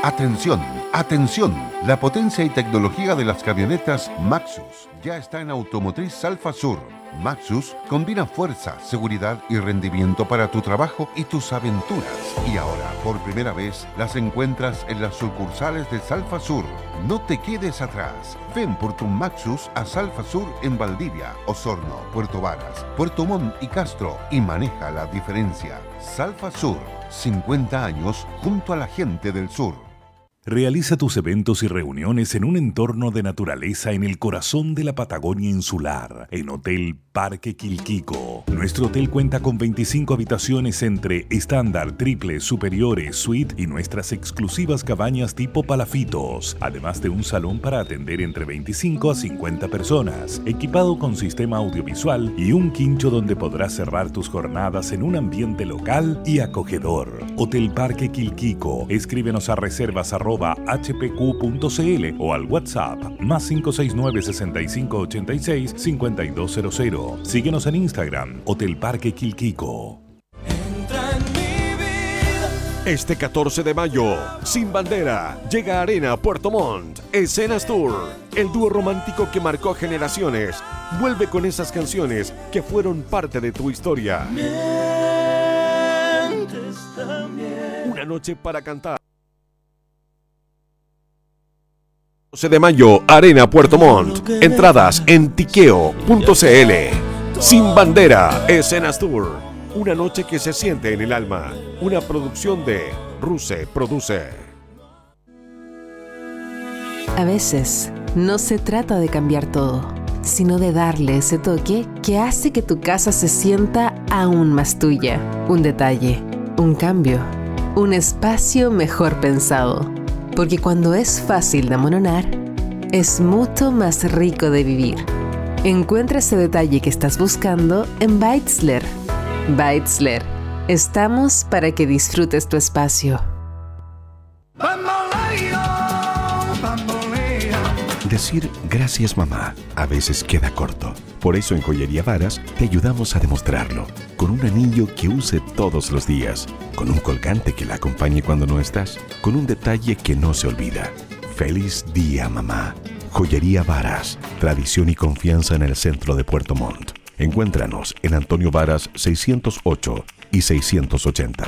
Atención, atención. La potencia y tecnología de las camionetas Maxus ya está en Automotriz Salfa Sur. Maxus combina fuerza, seguridad y rendimiento para tu trabajo y tus aventuras. Y ahora, por primera vez, las encuentras en las sucursales de Salfa Sur. No te quedes atrás. Ven por tu Maxus a Salfa Sur en Valdivia, Osorno, Puerto Varas, Puerto Montt y Castro y maneja la diferencia. Salfa Sur, 50 años junto a la gente del sur. Realiza tus eventos y reuniones en un entorno de naturaleza en el corazón de la Patagonia insular, en Hotel Parque Quilquico. Nuestro hotel cuenta con 25 habitaciones entre estándar, triple, superiores, suite y nuestras exclusivas cabañas tipo palafitos, además de un salón para atender entre 25 a 50 personas, equipado con sistema audiovisual y un quincho donde podrás cerrar tus jornadas en un ambiente local y acogedor. Hotel Parque Quilquico. Escríbenos a reservas@hpq.cl o al WhatsApp +569 6586 5200. Síguenos en Instagram, Hotel Parque Quilquico. Este 14 de mayo, Sin Bandera, llega a Arena Puerto Montt. Escenas Tour, el dúo romántico que marcó generaciones, vuelve con esas canciones que fueron parte de tu historia. Una noche para cantar. 12 de mayo, Arena Puerto Montt. Entradas en tiqueo.cl. Sin Bandera, Escenas Tour. Una noche que se siente en el alma. Una producción de Ruse Produce. A veces, no se trata de cambiar todo, sino de darle ese toque que hace que tu casa se sienta aún más tuya. Un detalle, un cambio, un espacio mejor pensado. Porque cuando es fácil de amononar, es mucho más rico de vivir. Encuentra ese detalle que estás buscando en Beitzler. Beitzler. Estamos para que disfrutes tu espacio. Decir gracias mamá a veces queda corto. Por eso en Joyería Varas te ayudamos a demostrarlo. Con un anillo que use todos los días. Con un colgante que la acompañe cuando no estás. Con un detalle que no se olvida. ¡Feliz día, mamá! Joyería Varas. Tradición y confianza en el centro de Puerto Montt. Encuéntranos en Antonio Varas 608 y 680.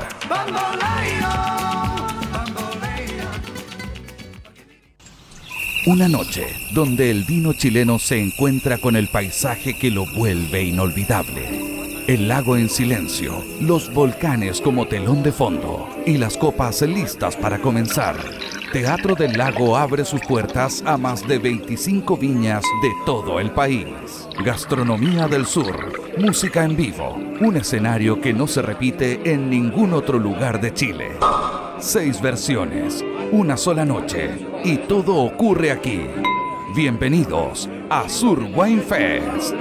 Una noche donde el vino chileno se encuentra con el paisaje que lo vuelve inolvidable. El lago en silencio, los volcanes como telón de fondo y las copas listas para comenzar. Teatro del Lago abre sus puertas a más de 25 viñas de todo el país. Gastronomía del Sur, música en vivo, un escenario que no se repite en ningún otro lugar de Chile. 6 versiones, una sola noche y todo ocurre aquí. Bienvenidos a Sur Wine Fest.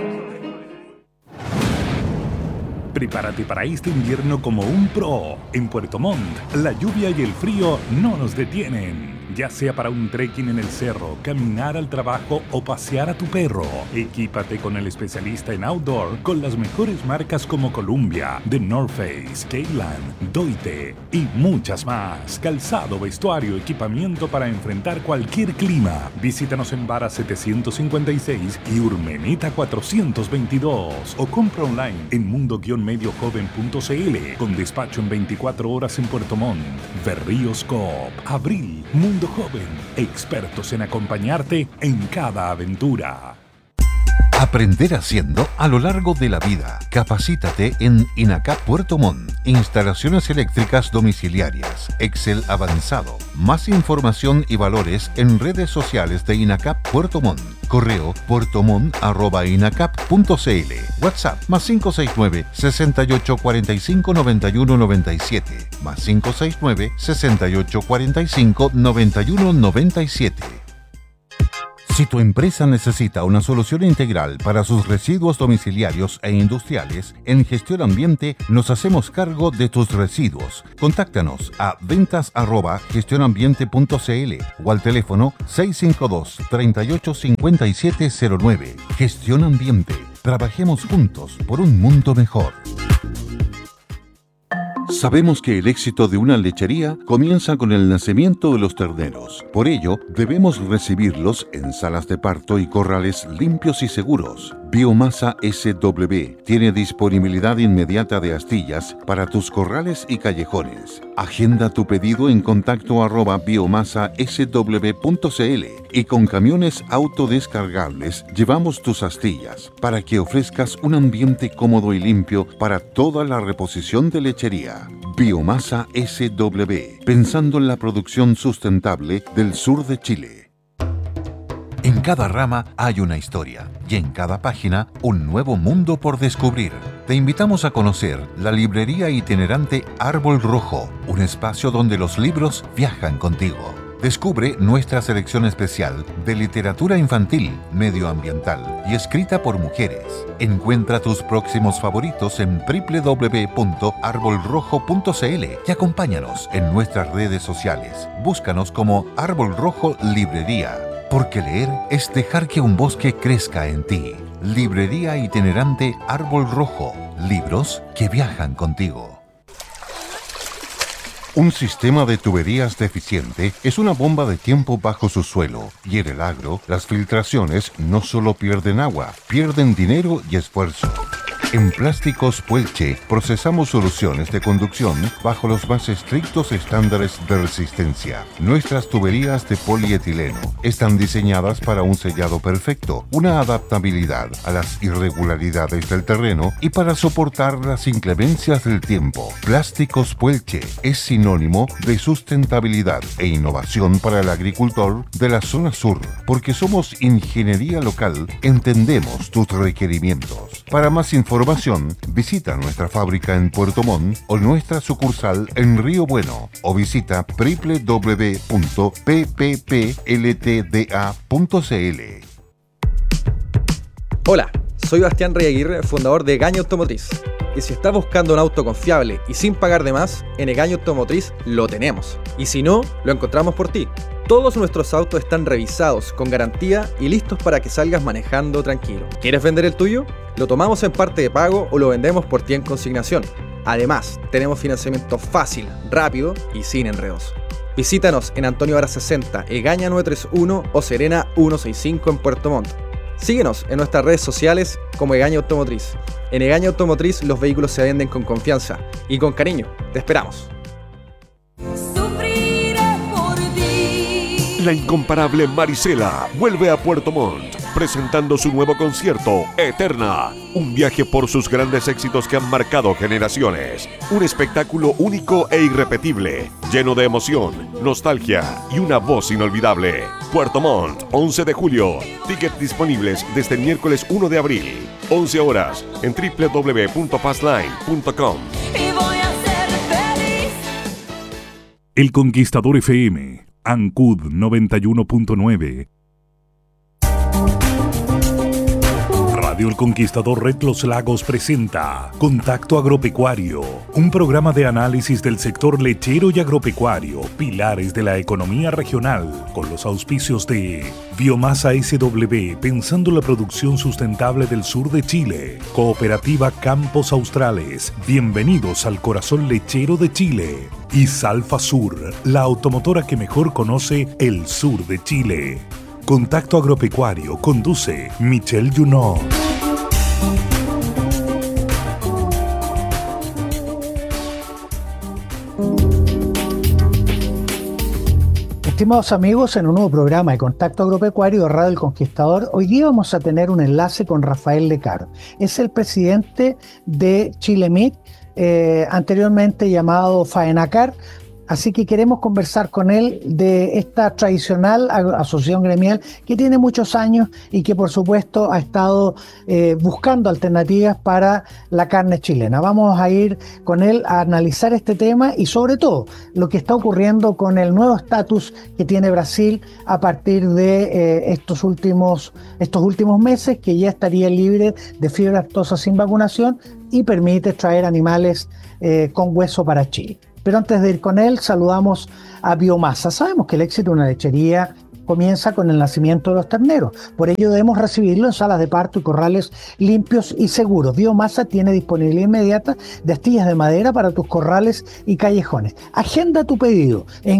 Prepárate para este invierno como un pro. En Puerto Montt, la lluvia y el frío no nos detienen. Ya sea para un trekking en el cerro, caminar al trabajo o pasear a tu perro. Equípate con el especialista en outdoor con las mejores marcas como Columbia, The North Face, Kayland, Doite y muchas más. Calzado, vestuario, equipamiento para enfrentar cualquier clima. Visítanos en Vara 756 y Urmeneta 422 o compra online en mundo-mediojoven.cl con despacho en 24 horas en Puerto Montt. Berríos Coop, Abril, Mundo Joven, expertos en acompañarte en cada aventura. Aprender haciendo a lo largo de la vida. Capacítate en INACAP Puerto Montt. Instalaciones eléctricas domiciliarias. Excel avanzado. Más información y valores en redes sociales de INACAP Puerto Montt. Correo puertomont@inacap.cl. WhatsApp +569 68 45 91 97 +569 68 45 91 97. Si tu empresa necesita una solución integral para sus residuos domiciliarios e industriales, en Gestión Ambiente nos hacemos cargo de tus residuos. Contáctanos a ventas@gestionambiente.cl o al teléfono 652 38 57 09. Gestión Ambiente. Trabajemos juntos por un mundo mejor. Sabemos que el éxito de una lechería comienza con el nacimiento de los terneros. Por ello, debemos recibirlos en salas de parto y corrales limpios y seguros. Biomasa SW tiene disponibilidad inmediata de astillas para tus corrales y callejones. Agenda tu pedido en contacto@biomasasw.cl y con camiones autodescargables llevamos tus astillas para que ofrezcas un ambiente cómodo y limpio para toda la reposición de lechería. Biomasa SW, pensando en la producción sustentable del sur de Chile. En cada rama hay una historia y en cada página un nuevo mundo por descubrir. Te invitamos a conocer la librería itinerante Árbol Rojo, un espacio donde los libros viajan contigo. Descubre nuestra selección especial de literatura infantil, medioambiental y escrita por mujeres. Encuentra tus próximos favoritos en www.arbolrojo.cl y acompáñanos en nuestras redes sociales. Búscanos como Árbol Rojo Librería. Porque leer es dejar que un bosque crezca en ti. Librería itinerante Árbol Rojo. Libros que viajan contigo. Un sistema de tuberías deficiente es una bomba de tiempo bajo su suelo. Y en el agro, las filtraciones no solo pierden agua, pierden dinero y esfuerzo. En Plásticos Puelche procesamos soluciones de conducción bajo los más estrictos estándares de resistencia. Nuestras tuberías de polietileno están diseñadas para un sellado perfecto, una adaptabilidad a las irregularidades del terreno y para soportar las inclemencias del tiempo. Plásticos Puelche es sinónimo de sustentabilidad e innovación para el agricultor de la zona sur, porque somos ingeniería local, entendemos tus requerimientos. Para más información, visita nuestra fábrica en Puerto Montt o nuestra sucursal en Río Bueno o visita www.pppltda.cl. Hola, soy Bastián Rey Aguirre, fundador de Egaña Automotriz. Y si estás buscando un auto confiable y sin pagar de más, en Egaña Automotriz lo tenemos. Y si no, lo encontramos por ti. Todos nuestros autos están revisados, con garantía y listos para que salgas manejando tranquilo. ¿Quieres vender el tuyo? Lo tomamos en parte de pago o lo vendemos por ti en consignación. Además, tenemos financiamiento fácil, rápido y sin enredos. Visítanos en Antonio Vara 60, Egaña 931 o Serena 165 en Puerto Montt. Síguenos en nuestras redes sociales como Egaña Automotriz. En Egaña Automotriz los vehículos se venden con confianza y con cariño. Te esperamos. La incomparable Marisela vuelve a Puerto Montt, presentando su nuevo concierto, Eterna. Un viaje por sus grandes éxitos que han marcado generaciones. Un espectáculo único e irrepetible, lleno de emoción, nostalgia y una voz inolvidable. Puerto Montt, 11 de julio. Tickets disponibles desde el miércoles 1 de abril. 11 horas en www.passline.com. El Conquistador FM, Ancud 91.9. Radio El Conquistador Red Los Lagos presenta Contacto Agropecuario, un programa de análisis del sector lechero y agropecuario, pilares de la economía regional, con los auspicios de Biomasa SW, pensando la producción sustentable del sur de Chile, Cooperativa Campos Australes, bienvenidos al corazón lechero de Chile, y Salfa Sur, la automotora que mejor conoce el sur de Chile. Contacto Agropecuario conduce Michelle Junot. Estimados amigos, en un nuevo programa de Contacto Agropecuario de Radio El Conquistador, hoy día vamos a tener un enlace con Rafael Lecaro. Es el presidente de Chile Meat, anteriormente llamado Faenacar. Así que queremos conversar con él de esta tradicional asociación gremial que tiene muchos años y que por supuesto ha estado buscando alternativas para la carne chilena. Vamos a ir con él a analizar este tema y sobre todo lo que está ocurriendo con el nuevo estatus que tiene Brasil a partir de estos últimos meses, que ya estaría libre de fiebre aftosa sin vacunación y permite traer animales con hueso para Chile. Pero antes de ir con él, saludamos a Biomasa. Sabemos que el éxito de una lechería comienza con el nacimiento de los terneros. Por ello debemos recibirlo en salas de parto y corrales limpios y seguros. Biomasa tiene disponibilidad inmediata de astillas de madera para tus corrales y callejones. Agenda tu pedido en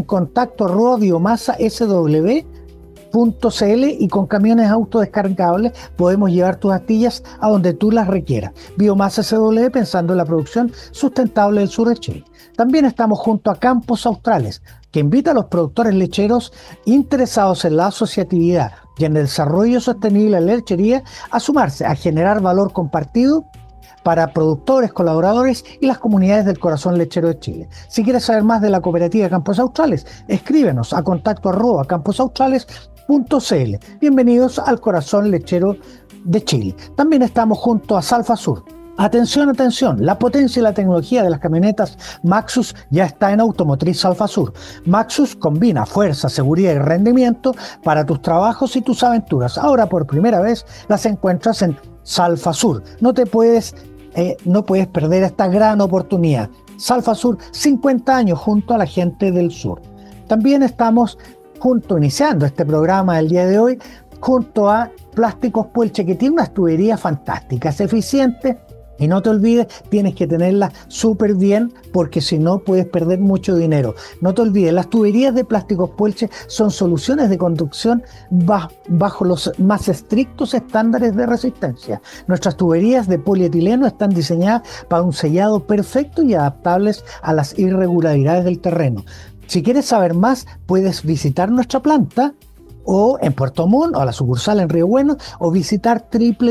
contacto@biomasasw.cl y con camiones autodescargables podemos llevar tus astillas a donde tú las requieras. Biomasa SW, pensando en la producción sustentable del sur de Chile. También estamos junto a Campos Australes, que invita a los productores lecheros interesados en la asociatividad y en el desarrollo sostenible de la lechería a sumarse, a generar valor compartido para productores, colaboradores y las comunidades del corazón lechero de Chile. Si quieres saber más de la cooperativa Campos Australes, escríbenos a contacto@camposaustrales.cl. Bienvenidos al corazón lechero de Chile. También estamos junto a Salfasur. Atención, atención, la potencia y la tecnología de las camionetas Maxus ya está en Automotriz Salfasur. Maxus combina fuerza, seguridad y rendimiento para tus trabajos y tus aventuras. Ahora por primera vez las encuentras en Salfasur. No puedes perder esta gran oportunidad. Salfasur, 50 años junto a la gente del sur. También estamos iniciando este programa del día de hoy, junto a Plásticos Puelche, que tiene unas tuberías fantásticas, eficientes. Y no te olvides, tienes que tenerlas súper bien porque si no puedes perder mucho dinero. No te olvides, las tuberías de Plásticos Puelche son soluciones de conducción bajo los más estrictos estándares de resistencia. Nuestras tuberías de polietileno están diseñadas para un sellado perfecto y adaptables a las irregularidades del terreno. Si quieres saber más, puedes visitar nuestra planta o en Puerto Montt o a la sucursal en Río Bueno o visitar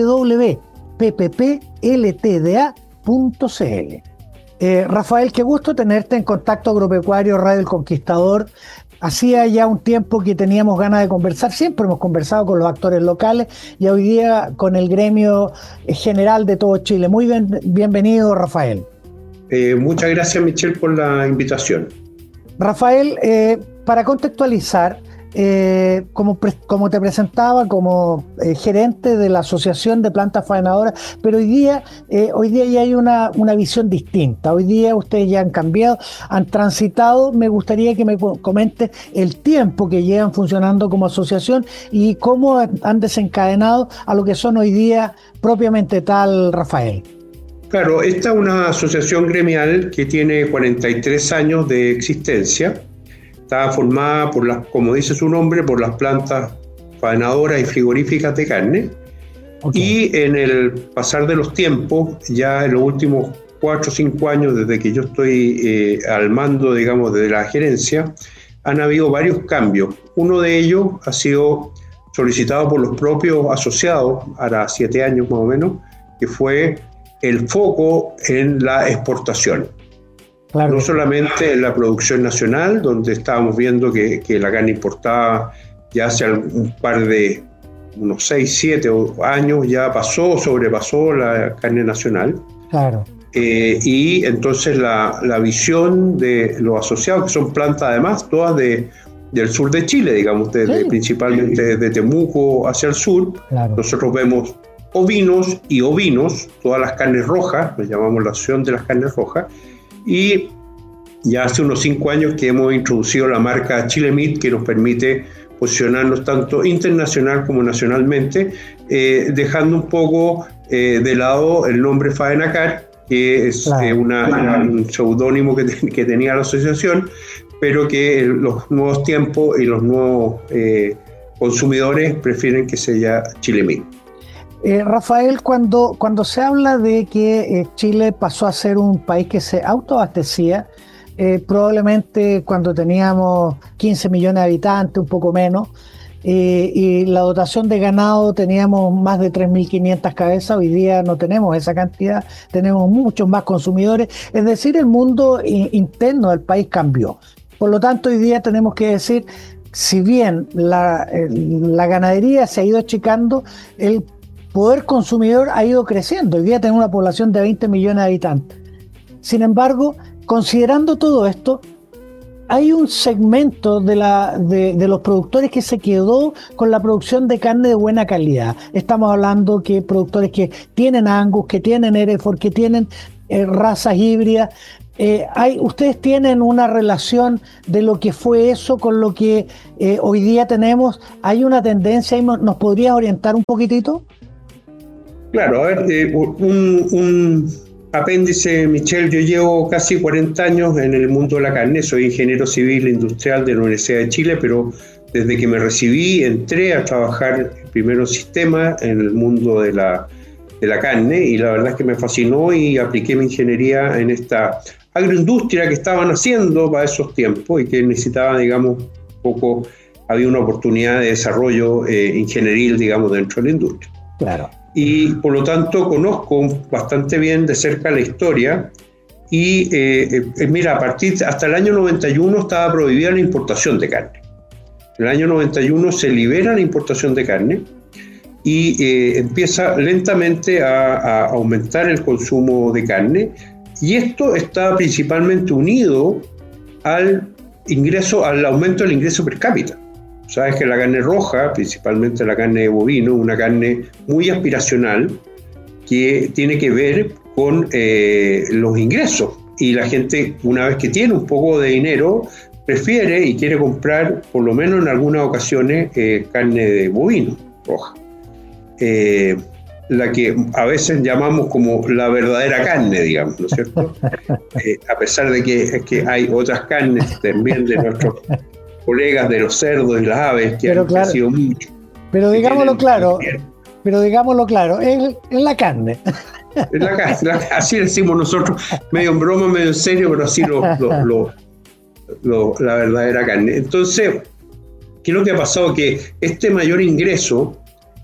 www.ppltda.cl. Rafael, qué gusto tenerte en Contacto Agropecuario Radio El Conquistador. Hacía ya un tiempo que teníamos ganas de conversar, siempre hemos conversado con los actores locales y hoy día con el gremio general de todo Chile. Muy bienvenido, Rafael. Muchas gracias, Michelle, por la invitación. Rafael, para contextualizar, como te presentaba como gerente de la Asociación de Plantas Faenadoras, pero hoy día ya hay una visión distinta. Hoy día ustedes ya han cambiado, han transitado. Me gustaría que me comentes el tiempo que llevan funcionando como asociación y cómo han desencadenado a lo que son hoy día propiamente tal, Rafael. Claro, esta es una asociación gremial que tiene 43 años de existencia. Está formada como dice su nombre, por las plantas faenadoras y frigoríficas de carne. Okay. Y en el pasar de los tiempos, ya en los últimos 4 o 5 años, desde que yo estoy al mando, digamos, de la gerencia, han habido varios cambios. Uno de ellos ha sido solicitado por los propios asociados, ahora 7 años más o menos, que fue el foco en la exportación. Claro. No solamente en la producción nacional, donde estábamos viendo que la carne importada ya hace unos 6, 7 años ya sobrepasó la carne nacional. Claro. Y entonces la visión de los asociados, que son plantas además todas del sur de Chile, digamos, principalmente desde Temuco hacia el sur. Claro. Nosotros vemos ovinos y ovinos, todas las carnes rojas, nos llamamos la asociación de las carnes rojas. Y ya hace unos 5 años que hemos introducido la marca Chile Meat, que nos permite posicionarnos tanto internacional como nacionalmente, dejando un poco de lado el nombre Faenacar, que es un seudónimo que tenía la asociación, pero que los nuevos tiempos y los nuevos consumidores prefieren que sea Chile Meat. Rafael, cuando se habla de que Chile pasó a ser un país que se autoabastecía, probablemente cuando teníamos 15 millones de habitantes, un poco menos, y la dotación de ganado teníamos más de 3.500 cabezas, hoy día no tenemos esa cantidad, tenemos muchos más consumidores, es decir, el mundo interno del país cambió. Por lo tanto, hoy día tenemos que decir, si bien la ganadería se ha ido achicando, el poder consumidor ha ido creciendo. Hoy día tenemos una población de 20 millones de habitantes. Sin embargo, considerando todo esto, hay un segmento de los productores que se quedó con la producción de carne de buena calidad. Estamos hablando que productores que tienen Angus, que tienen Hereford, que tienen razas híbridas, ¿Ustedes tienen una relación de lo que fue eso con lo que hoy día tenemos? ¿Hay una tendencia? ¿Nos podrías orientar un poquitito? Claro, a ver, un apéndice, Michelle. Yo llevo casi 40 años en el mundo de la carne. Soy ingeniero civil industrial de la Universidad de Chile, pero desde que me recibí entré a trabajar primero en sistema en el mundo de la carne, y la verdad es que me fascinó y apliqué mi ingeniería en esta agroindustria que estaban haciendo para esos tiempos y que necesitaba, digamos, un poco, había una oportunidad de desarrollo ingenieril, digamos, dentro de la industria. Claro. Y por lo tanto conozco bastante bien de cerca la historia y mira, hasta el año 91 estaba prohibida la importación de carne. En el año 91 se libera la importación de carne y empieza lentamente a aumentar el consumo de carne, y esto está principalmente unido al aumento del ingreso per cápita. Sabes que la carne roja, principalmente la carne de bovino, una carne muy aspiracional que tiene que ver con los ingresos, y la gente, una vez que tiene un poco de dinero, prefiere y quiere comprar, por lo menos en algunas ocasiones, carne de bovino roja. La que a veces llamamos como la verdadera carne, digamos, ¿no es cierto? A pesar de que hay otras carnes también de nuestros colegas de los cerdos y las aves que han crecido mucho. Pero digámoslo claro, es la carne. Es la carne, así decimos nosotros, medio en broma, medio en serio, pero así la verdadera carne. Entonces, ¿qué es lo que ha pasado? Que este mayor ingreso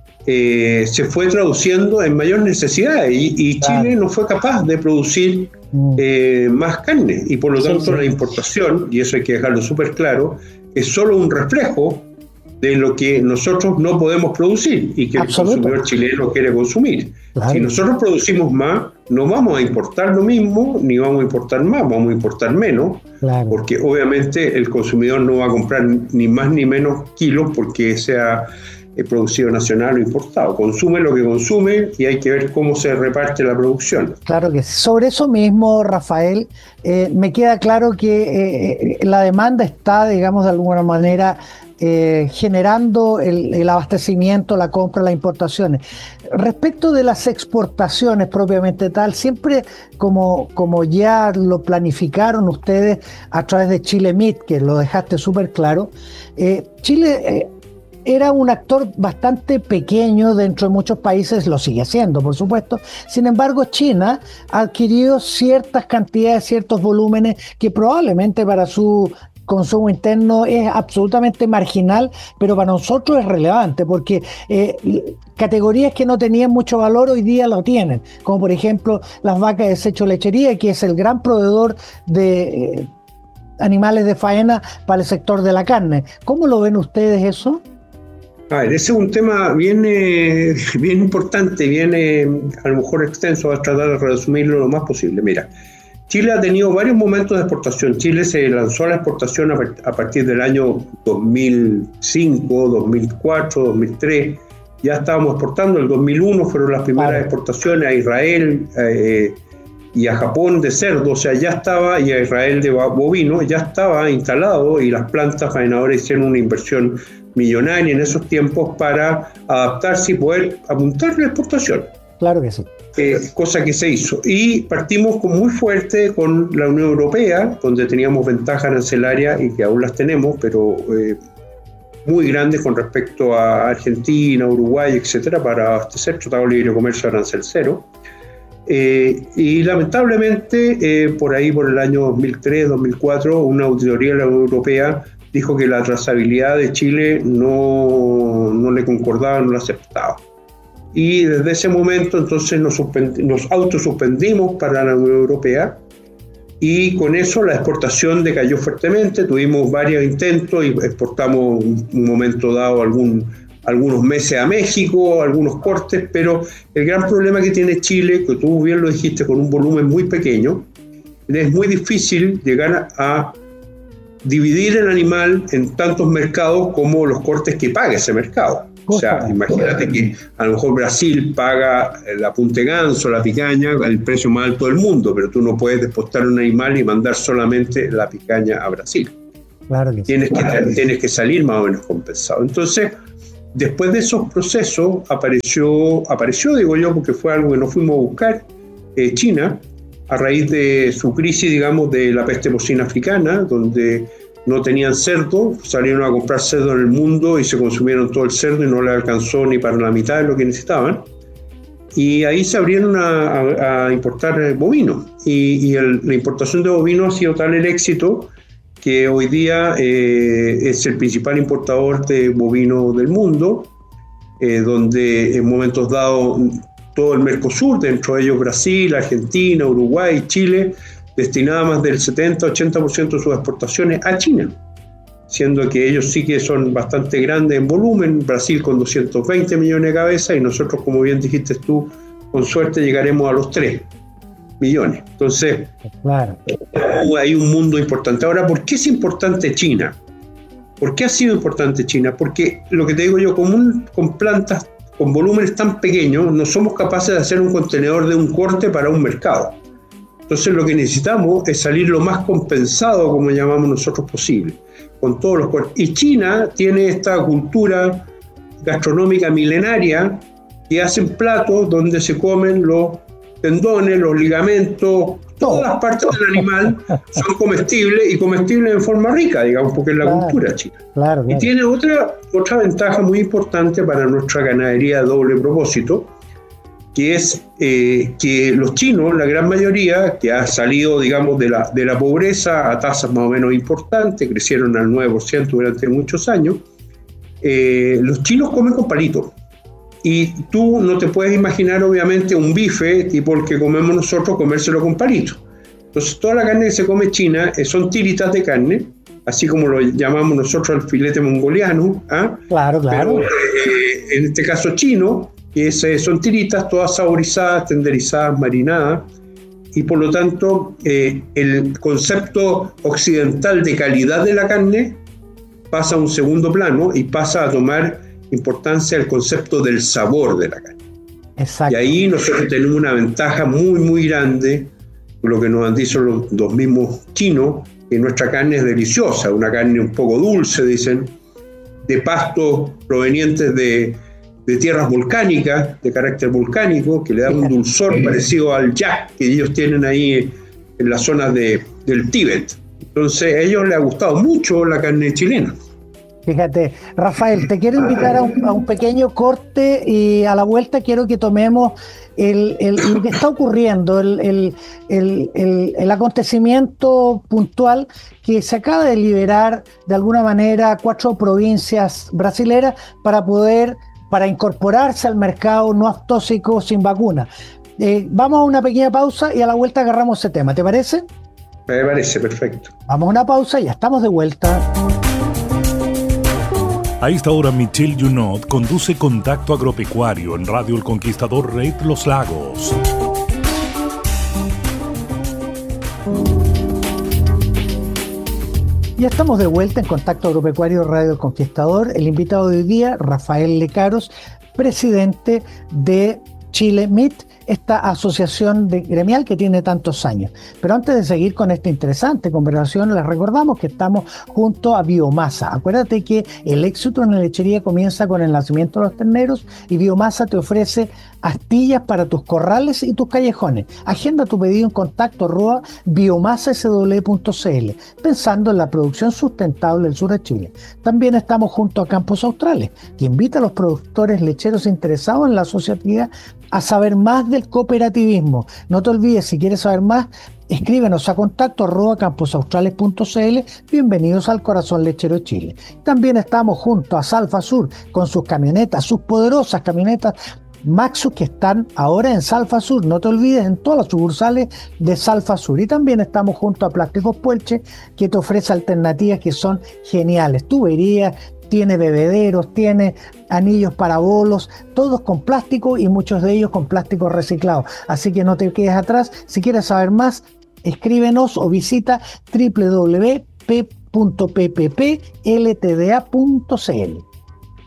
se fue traduciendo en mayor necesidad, y Chile no fue capaz de producir más carne, y por lo tanto la importación, y eso hay que dejarlo súper claro, es solo un reflejo de lo que nosotros no podemos producir y que el consumidor chileno quiere consumir. Claro. Si nosotros producimos más, no vamos a importar lo mismo, ni vamos a importar más, vamos a importar menos, porque obviamente el consumidor no va a comprar ni más ni menos kilos porque sea producido nacional o importado. Consume lo que consume y hay que ver cómo se reparte la producción. Claro que sí. Sobre eso mismo, Rafael, me queda claro que la demanda está, digamos, de alguna manera generando el abastecimiento, la compra, las importaciones. Respecto de las exportaciones propiamente tal, siempre como ya lo planificaron ustedes a través de Chile Meat, que lo dejaste súper claro, Chile era un actor bastante pequeño dentro de muchos países, lo sigue siendo, por supuesto. Sin embargo, China ha adquirido ciertas cantidades, ciertos volúmenes que probablemente para su consumo interno es absolutamente marginal, pero para nosotros es relevante, porque categorías que no tenían mucho valor hoy día lo tienen, como por ejemplo las vacas de desecho lechería, que es el gran proveedor de animales de faena para el sector de la carne. ¿Cómo lo ven ustedes eso? A ver, ese es un tema bien importante, bien a lo mejor extenso. Voy a tratar de resumirlo lo más posible. Mira, Chile ha tenido varios momentos de exportación. Chile se lanzó a la exportación a partir del año 2005, 2004, 2003. Ya estábamos exportando. En el 2001 fueron las primeras exportaciones a Israel y a Japón de cerdo. O sea, ya estaba, y a Israel de bovino, ya estaba instalado, y las plantas faenadoras hicieron una inversión millonaria en esos tiempos para adaptarse y poder apuntar la exportación. Claro que sí. Cosa que se hizo. Y partimos muy fuerte con la Unión Europea, donde teníamos ventajas arancelarias y que aún las tenemos, pero muy grandes con respecto a Argentina, Uruguay, etcétera, para abastecer Tratado de Libre Comercio arancel cero. Y lamentablemente, por ahí, por el año 2003, 2004, una auditoría de la Unión Europea dijo que la trazabilidad de Chile no le concordaba, no la aceptaba. Y desde ese momento entonces nos autosuspendimos para la Unión Europea, y con eso la exportación decayó fuertemente. Tuvimos varios intentos y exportamos un momento dado algunos meses a México, algunos cortes, pero el gran problema que tiene Chile, que tú bien lo dijiste, con un volumen muy pequeño, es muy difícil llegar a dividir el animal en tantos mercados como los cortes que paga ese mercado. O sea, imagínate que a lo mejor Brasil paga la punta de ganso, la picaña, el precio más alto del mundo, pero tú no puedes despostar un animal y mandar solamente la picaña a Brasil. Claro que tienes que salir más o menos compensado. Entonces, después de esos procesos, apareció, digo yo, porque fue algo que no fuimos a buscar, China, a raíz de su crisis, digamos, de la peste porcina africana, donde no tenían cerdo, salieron a comprar cerdo en el mundo y se consumieron todo el cerdo y no les alcanzó ni para la mitad de lo que necesitaban. Y ahí se abrieron a importar bovinos. Y la importación de bovinos ha sido tal el éxito que hoy día es el principal importador de bovinos del mundo, donde en momentos dados todo el Mercosur, dentro de ellos Brasil, Argentina, Uruguay, Chile, destinaba más del 70-80% de sus exportaciones a China, siendo que ellos sí que son bastante grandes en volumen, Brasil con 220 millones de cabezas y nosotros, como bien dijiste tú, con suerte llegaremos a los 3 millones. Entonces, claro, hay un mundo importante. Ahora, ¿por qué es importante China? ¿Por qué ha sido importante China? Porque lo que te digo yo, con plantas con volúmenes tan pequeños, no somos capaces de hacer un contenedor de un corte para un mercado. Entonces lo que necesitamos es salir lo más compensado, como llamamos nosotros, posible, con todos los cortes. Y China tiene esta cultura gastronómica milenaria que hacen platos donde se comen los tendones, los ligamentos, todas las partes del animal son comestibles y comestibles en forma rica, digamos, porque es la cultura china. Claro. Y tiene otra ventaja muy importante para nuestra ganadería de doble propósito, que es que los chinos, la gran mayoría, que ha salido, digamos, de la pobreza a tasas más o menos importantes, crecieron al 9% durante muchos años, los chinos comen con palitos. Y tú no te puedes imaginar, obviamente, un bife tipo el que comemos nosotros, comérselo con palitos. Entonces, toda la carne que se come china son tiritas de carne, así como lo llamamos nosotros el filete mongoliano. Claro. Pero, en este caso chino, son tiritas todas saborizadas, tenderizadas, marinadas, y por lo tanto el concepto occidental de calidad de la carne pasa a un segundo plano y pasa a tomar importancia el concepto del sabor de la carne. Exacto. Y ahí nosotros tenemos una ventaja muy, muy grande, lo que nos han dicho los mismos chinos, que nuestra carne es deliciosa, una carne un poco dulce, dicen, de pastos provenientes de tierras volcánicas, de carácter volcánico, que le dan un dulzor parecido al yak que ellos tienen ahí en las zonas del Tíbet. Entonces a ellos les ha gustado mucho la carne chilena. Fíjate, Rafael, te quiero invitar a un pequeño corte y a la vuelta quiero que tomemos lo que está ocurriendo, el acontecimiento puntual que se acaba de liberar de alguna manera 4 provincias brasileras para incorporarse al mercado no aftóxico sin vacuna. Vamos a una pequeña pausa y a la vuelta agarramos ese tema, ¿te parece? Me parece perfecto. Vamos a una pausa y ya estamos de vuelta. A esta hora, Michelle Junot conduce Contacto Agropecuario en Radio El Conquistador Red Los Lagos. Ya estamos de vuelta en Contacto Agropecuario Radio El Conquistador. El invitado de hoy día, Rafael Lecaros, presidente de Chile Meat, esta asociación gremial que tiene tantos años. Pero antes de seguir con esta interesante conversación, les recordamos que estamos junto a Biomasa. Acuérdate que el éxito en la lechería comienza con el nacimiento de los terneros y Biomasa te ofrece astillas para tus corrales y tus callejones. Agenda tu pedido en contacto @biomasasw.cl, pensando en la producción sustentable del sur de Chile. También estamos junto a Campos Australes, que invita a los productores lecheros interesados en la asociatividad a saber más del cooperativismo. No te olvides, si quieres saber más, escríbenos a contacto @camposaustrales.cl. Bienvenidos al corazón lechero de Chile. También estamos junto a Salfa Sur con sus camionetas, sus poderosas camionetas Maxus, que están ahora en Salfa Sur. No te olvides, en todas las sucursales de Salfa Sur. Y también estamos junto a Plásticos Puelche, que te ofrece alternativas que son geniales. Tuberías, tiene bebederos, tiene anillos para bolos, todos con plástico y muchos de ellos con plástico reciclado. Así que no te quedes atrás. Si quieres saber más, escríbenos o visita www.pppltda.cl.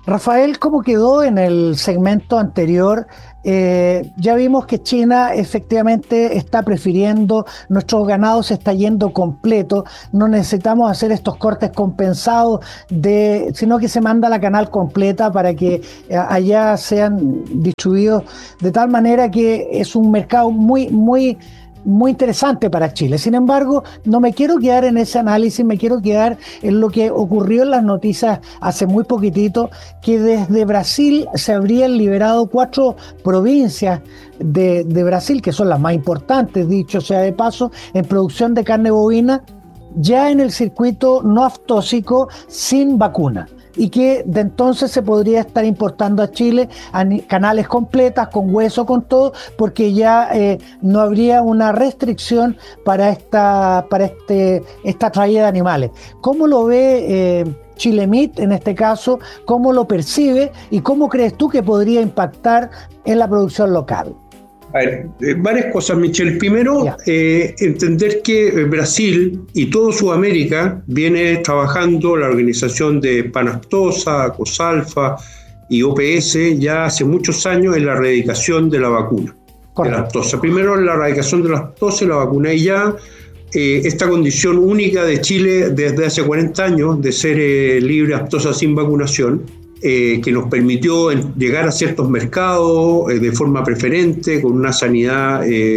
Rafael, ¿cómo quedó en el segmento anterior? Ya vimos que China efectivamente está prefiriendo, nuestro ganado se está yendo completo, no necesitamos hacer estos cortes compensados, sino que se manda la canal completa para que allá sean distribuidos de tal manera que es un mercado muy interesante para Chile. Sin embargo, no me quiero quedar en ese análisis, me quiero quedar en lo que ocurrió en las noticias hace muy poquitito, que desde Brasil se habrían liberado 4 provincias de Brasil, que son las más importantes, dicho sea de paso, en producción de carne bovina, ya en el circuito no aftóxico sin vacuna, y que de entonces se podría estar importando a Chile canales completas, con hueso, con todo, porque ya no habría una restricción para esta traída de animales. ¿Cómo lo ve Chile Meat en este caso? ¿Cómo lo percibe? ¿Y cómo crees tú que podría impactar en la producción local? A ver, varias cosas, Michelle. Primero, entender que Brasil y todo Sudamérica viene trabajando la organización de Panaftosa, Cosalfa y OPS ya hace muchos años en la erradicación de la vacuna. De la aftosa. Primero la erradicación de la aftosa y la vacuna, y ya esta condición única de Chile desde hace 40 años de ser libre de aftosa sin vacunación, que nos permitió llegar a ciertos mercados de forma preferente, con una sanidad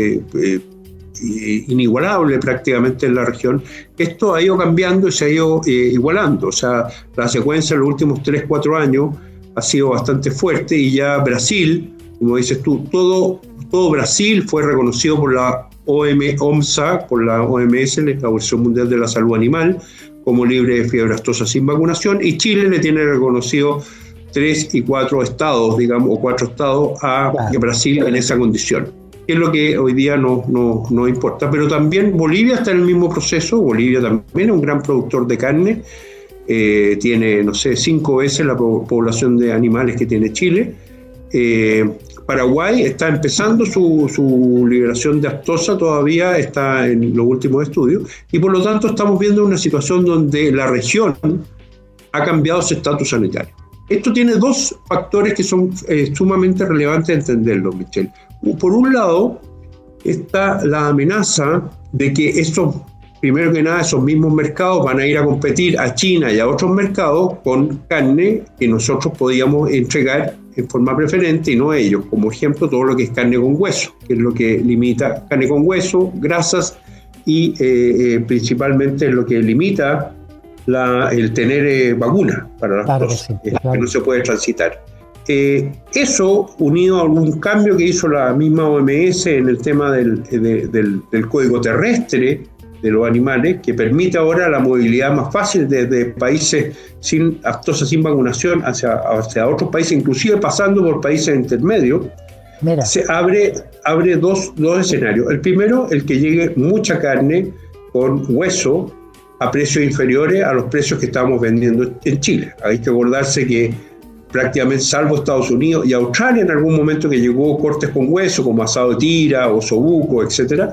inigualable prácticamente en la región. Esto ha ido cambiando y se ha ido igualando. O sea, la secuencia en los últimos 3-4 años ha sido bastante fuerte, y ya Brasil, como dices tú, todo Brasil fue reconocido por la OMSA, por la OMS, la Organización Mundial de la Salud Animal, como libre de fiebre aftosa sin vacunación, y Chile le tiene reconocido 3 y 4 estados, digamos, o 4 estados a Brasil en esa condición, que es lo que hoy día no importa. Pero también Bolivia está en el mismo proceso. Bolivia también es un gran productor de carne, tiene, no sé, 5 veces la población de animales que tiene Chile. Paraguay está empezando su liberación de aftosa, todavía está en los últimos estudios, y por lo tanto estamos viendo una situación donde la región ha cambiado su estatus sanitario. Esto tiene 2 factores que son sumamente relevantes entenderlo, Michelle. Por un lado, está la amenaza de que primero que nada, esos mismos mercados van a ir a competir a China y a otros mercados con carne que nosotros podíamos entregar en forma preferente y no ellos. Como ejemplo, todo lo que es carne con hueso, que es lo que limita carne con hueso, grasas y principalmente lo que limita el tener vacuna para las cosas, que no se puede transitar. Eso, unido a algún cambio que hizo la misma OMS en el tema del código terrestre de los animales, que permite ahora la movilidad más fácil desde países sin aftosa, sin vacunación, hacia otros países, inclusive pasando por países intermedios. Se abre 2 escenarios. El primero, el que llegue mucha carne con hueso a precios inferiores a los precios que estábamos vendiendo en Chile. Hay que acordarse que prácticamente, salvo Estados Unidos y Australia en algún momento, que llegó cortes con hueso como asado de tira o osobuco, etcétera,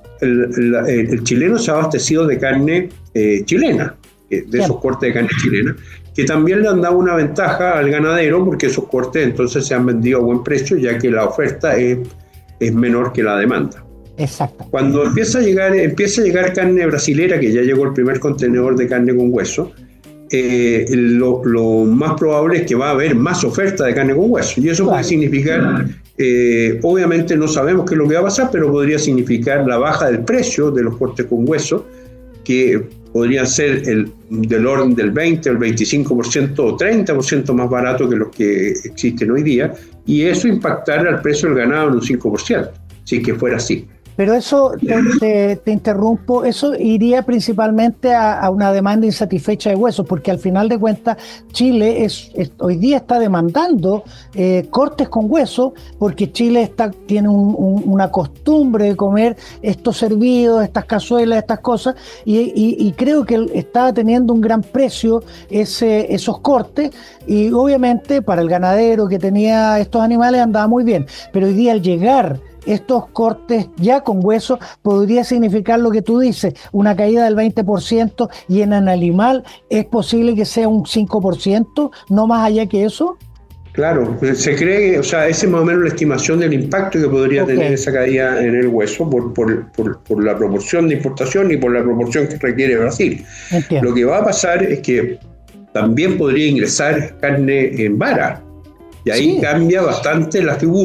el chileno se ha abastecido de carne chilena, de esos cortes de carne chilena, que también le han dado una ventaja al ganadero, porque esos cortes entonces se han vendido a buen precio, ya que la oferta es menor que la demanda. Exacto. Cuando empieza a llegar carne brasilera, que ya llegó el primer contenedor de carne con hueso, lo más probable es que va a haber más oferta de carne con hueso, y eso puede significar, obviamente no sabemos qué es lo que va a pasar, pero podría significar la baja del precio de los cortes con hueso, que podrían ser del orden del 20, el 25% o 30% más barato que los que existen hoy día, y eso impactará al precio del ganado en un 5%, si es que fuera así. Pero eso, te interrumpo, eso iría principalmente a una demanda insatisfecha de huesos, porque al final de cuentas Chile hoy día está demandando cortes con hueso, porque Chile tiene una costumbre de comer estos hervidos, estas cazuelas, estas cosas, y creo que está teniendo un gran precio esos cortes, y obviamente para el ganadero que tenía estos animales andaba muy bien, pero hoy día al llegar estos cortes ya con hueso podría significar lo que tú dices, una caída del 20%, y en el animal es posible que sea un 5%, no más allá que eso. Claro, se cree, o sea, esa es más o menos la estimación del impacto que podría tener esa caída en el hueso por la proporción de importación y por la proporción que requiere Brasil. Entiendo. Lo que va a pasar es que también podría ingresar carne en vara, y ahí cambia bastante la figura.